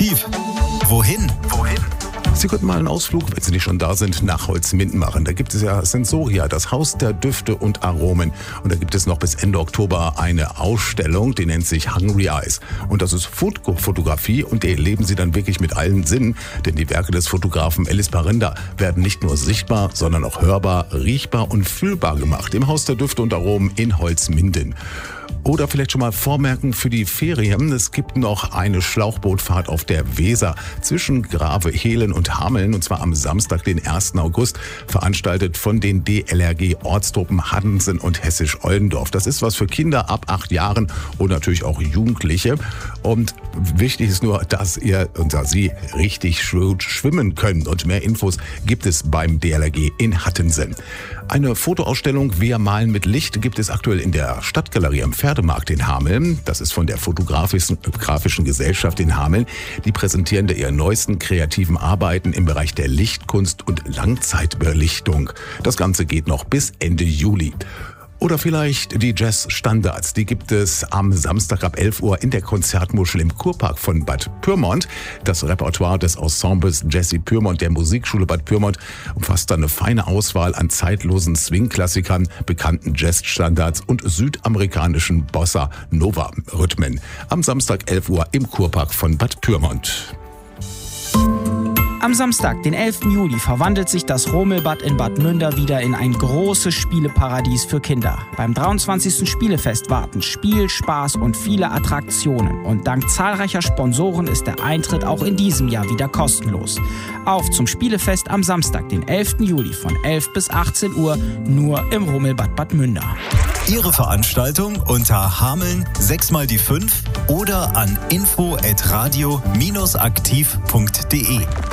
Aktiv. Wohin? Sie könnten mal einen Ausflug, wenn Sie nicht schon da sind, nach Holzminden machen. Da gibt es ja Sensoria, das Haus der Düfte und Aromen. Und da gibt es noch bis Ende Oktober eine Ausstellung, die nennt sich Hungry Eyes. Und das ist Fotografie und die erleben Sie dann wirklich mit allen Sinnen. Denn die Werke des Fotografen Ellis Parinda werden nicht nur sichtbar, sondern auch hörbar, riechbar und fühlbar gemacht. Im Haus der Düfte und Aromen in Holzminden. Oder vielleicht schon mal vormerken für die Ferien. Es gibt noch eine Schlauchbootfahrt auf der Weser zwischen Grave, Hehlen und Hameln. Und zwar am Samstag, den 1. August, veranstaltet von den DLRG-Ortstruppen Haddensen und Hessisch-Oldendorf. Das ist was für Kinder ab 8 Jahren und natürlich auch Jugendliche. Und wichtig ist nur, dass ihr und Sie richtig schwimmen können. Und mehr Infos gibt es beim DLRG in Haddensen. Eine Fotoausstellung Wir malen mit Licht gibt es aktuell in der Stadtgalerie am Pferdemarkt in Hameln. Das ist von der Fotografischen Gesellschaft in Hameln. Die präsentieren da ihre neuesten kreativen Arbeiten im Bereich der Lichtkunst und Langzeitbelichtung. Das Ganze geht noch bis Ende Juli. Oder vielleicht die Jazzstandards. Die gibt es am Samstag ab 11 Uhr in der Konzertmuschel im Kurpark von Bad Pyrmont. Das Repertoire des Ensembles Jesse Pyrmont der Musikschule Bad Pyrmont umfasst dann eine feine Auswahl an zeitlosen Swing-Klassikern, bekannten Jazzstandards und südamerikanischen Bossa-Nova-Rhythmen. Am Samstag 11 Uhr im Kurpark von Bad Pyrmont. Am Samstag, den 11. Juli, verwandelt sich das Romelbad in Bad Münder wieder in ein großes Spieleparadies für Kinder. Beim 23. Spielefest warten Spiel, Spaß und viele Attraktionen. Und dank zahlreicher Sponsoren ist der Eintritt auch in diesem Jahr wieder kostenlos. Auf zum Spielefest am Samstag, den 11. Juli von 11 bis 18 Uhr, nur im Romelbad Bad Münder. Ihre Veranstaltung unter Hameln 6x5 oder an info@radio-aktiv.de.